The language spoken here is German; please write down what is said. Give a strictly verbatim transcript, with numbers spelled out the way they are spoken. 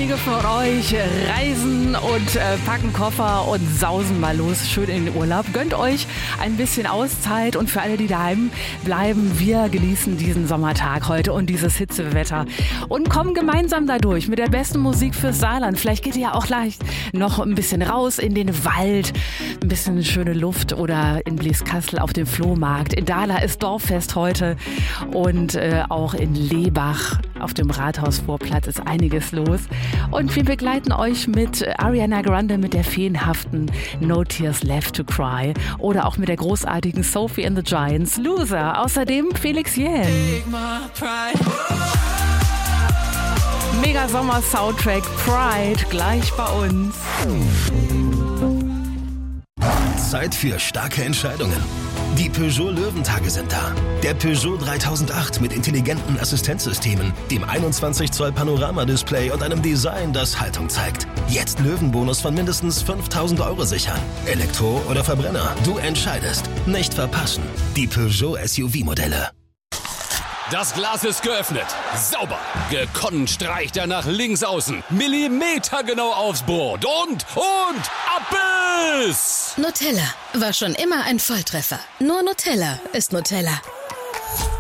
Einige von euch reisen und äh, packen Koffer und sausen mal los, schön in den Urlaub. Gönnt euch ein bisschen Auszeit und für alle, die daheim bleiben, wir genießen diesen Sommertag heute und dieses Hitzewetter und kommen gemeinsam dadurch mit der besten Musik fürs Saarland. Vielleicht geht ihr ja auch leicht noch ein bisschen raus in den Wald, ein bisschen schöne Luft oder in Blieskastel auf dem Flohmarkt. In Dahlem ist Dorffest heute und äh, auch in Lebach auf dem Rathausvorplatz ist einiges los. Und wir begleiten euch mit Ariana Grande mit der feenhaften No Tears Left to Cry oder auch mit der großartigen Sophie and the Giants, Loser. Außerdem Felix Jähn. Mega Sommer Soundtrack Pride gleich bei uns. Zeit für starke Entscheidungen. Die Peugeot Löwentage sind da. Der Peugeot dreitausendacht mit intelligenten Assistenzsystemen, dem einundzwanzig Zoll Panoramadisplay und einem Design, das Haltung zeigt. Jetzt Löwenbonus von mindestens fünftausend Euro sichern. Elektro oder Verbrenner, du entscheidest. Nicht verpassen. Die Peugeot S U V-Modelle. Das Glas ist geöffnet. Sauber. Gekonnt streicht er nach links außen. Millimetergenau aufs Brot. Und, und, ab ist! Nutella war schon immer ein Volltreffer. Nur Nutella ist Nutella.